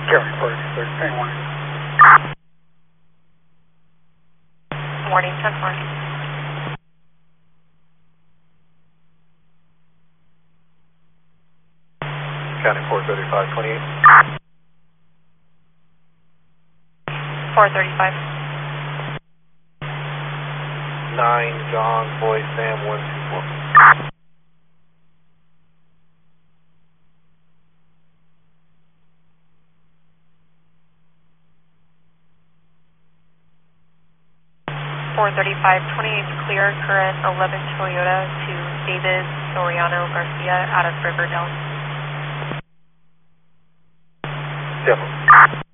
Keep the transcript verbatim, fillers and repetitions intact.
County Park, thirteen morning. Morning, ten four. County four thirty-five twenty-eight. four thirty-five. nine John Boy Sam one two four. four thirty-five twenty-eight clear, current eleven Toyota to David Soriano Garcia out of Riverdale. Yep.